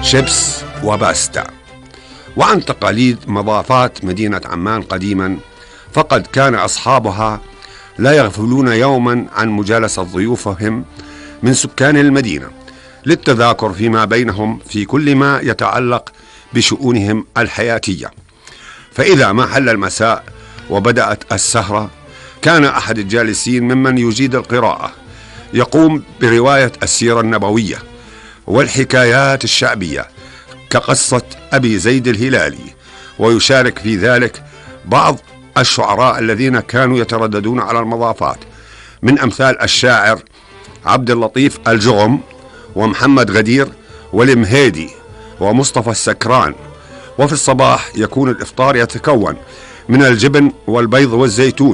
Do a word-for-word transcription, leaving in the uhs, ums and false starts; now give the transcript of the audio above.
شيبس وباستا. وعن تقاليد مضافات مدينة عمان قديما، فقد كان أصحابها لا يغفلون يوما عن مجالسة ضيوفهم من سكان المدينة للتذاكر فيما بينهم في كل ما يتعلق بشؤونهم الحياتية. فإذا ما حل المساء وبدأت السهرة، كان أحد الجالسين ممن يجيد القراءة يقوم برواية السيرة النبوية والحكايات الشعبية كقصة أبي زيد الهلالي، ويشارك في ذلك بعض الشعراء الذين كانوا يترددون على المضافات، من أمثال الشاعر عبد اللطيف الجغم ومحمد غدير والمهيدي ومصطفى السكران. وفي الصباح يكون الإفطار يتكون من الجبن والبيض والزيتون